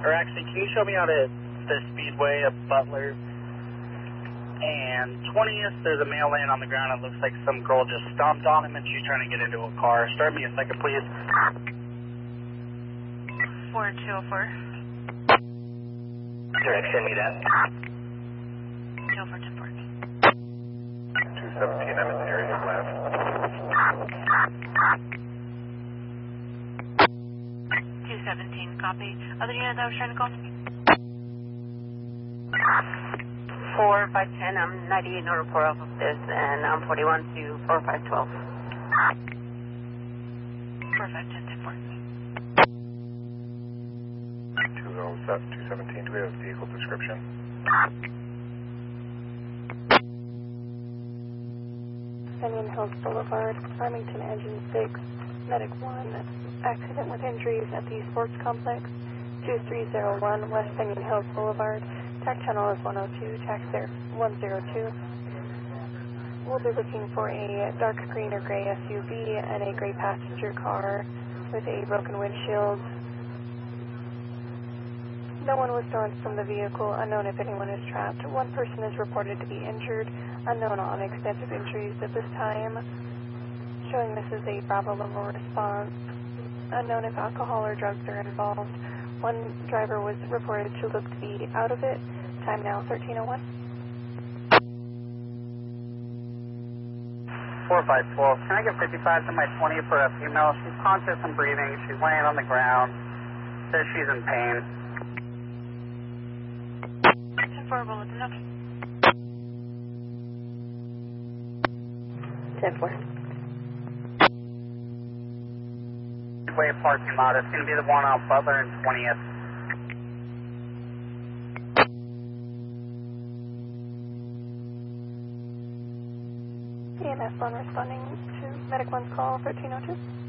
Or actually, can you show me out at the Speedway of Butler? And 20th, there's a male laying on the ground. It looks like some girl just stomped on him and she's trying to get into a car. Start me a second, please. 4204. Direct, send me that. 204 10 4. 217, I'm in the area of left. 217, copy. Other unit that was trying to call? 4510, I'm 98 no report off of this, and I'm 41 to 4512. Perfect, 10 10 4. 217, do we have vehicle description? Onion Hills Boulevard, Farmington Engine 6, Medic 1, accident with injuries at the Sports Complex, 2301 West Onion Hills Boulevard. TAC channel is 102, tax there 102. We'll be looking for a dark green or gray SUV and a gray passenger car with a broken windshield. No one was thrown from the vehicle. Unknown if anyone is trapped. One person is reported to be injured. Unknown on extent of injuries at this time. Showing this is a Bravo level response. Unknown if alcohol or drugs are involved. One driver was reported to look to be out of it. Time now 1301. 4512. Can I get 55 to my 20 for a female? She's conscious and breathing. She's laying on the ground. Says she's in pain. 10 4, we'll let them know. 10 4. Way parking lot. It's going to be the one on Butler and 20th. EMS 1 responding to Medic 1's call 1302.